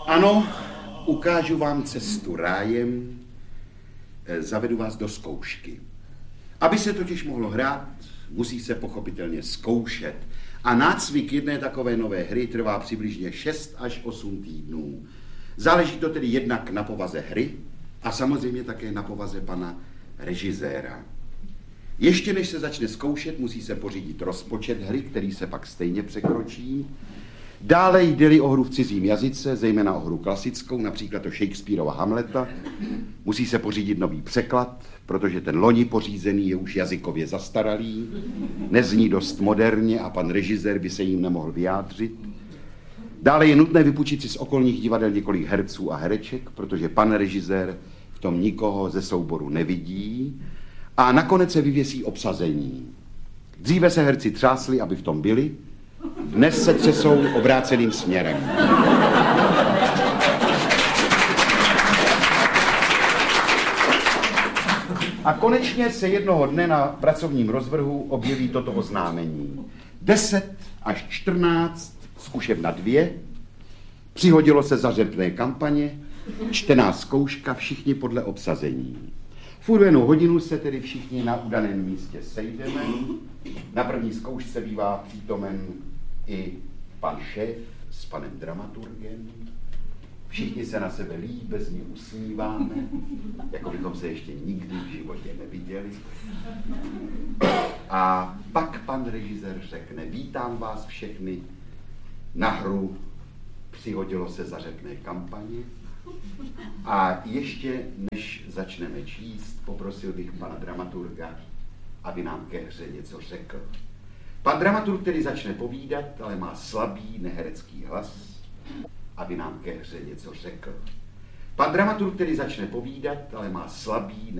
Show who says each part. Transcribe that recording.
Speaker 1: Ano, ukážu vám cestu rájem, zavedu vás do zkoušky. Aby se totiž mohlo hrát, musí se pochopitelně zkoušet. A nácvik jedné takové nové hry trvá přibližně 6 až 8 týdnů. Záleží to tedy jednak na povaze hry a samozřejmě také na povaze pana režiséra. Ještě než se začne zkoušet, musí se pořídit rozpočet hry, který se pak stejně překročí. Dále jde-li o hru v cizím jazyce, zejména o hru klasickou, například o Shakespearova Hamleta, musí se pořídit nový překlad, protože ten loni pořízený je už jazykově zastaralý, nezní dost moderně a pan režisér by se jim nemohl vyjádřit. Dále je nutné vypůjčit si z okolních divadel několik herců a hereček, protože pan režisér v tom nikoho ze souboru nevidí. A nakonec se vyvěsí obsazení. Dříve se herci třásli, aby v tom byli, dnes se třesou obráceným směrem. A konečně se jednoho dne na pracovním rozvrhu objeví toto oznámení. 10 až 14, zkušebna 2, přihodilo se zařepné kampaně, čtená zkouška, všichni podle obsazení. V určenou hodinu se tedy všichni na udaném místě sejdeme. Na první zkoušce bývá přítomen i pan šéf s panem dramaturgem. Všichni se na sebe líbezně usmíváme, jako bychom se ještě nikdy v životě neviděli. A pak pan režisér řekne: vítám vás všechny na hru Přihodilo se zařepné kampaně. A ještě než začneme číst, poprosil bych pana dramaturga, aby nám ke hře něco řekl. Pan dramaturg tedy začne povídat, ale má slabý neherecký hlas, aby nám ke hře něco řekl. Pan dramaturg tedy začne povídat, ale má slabý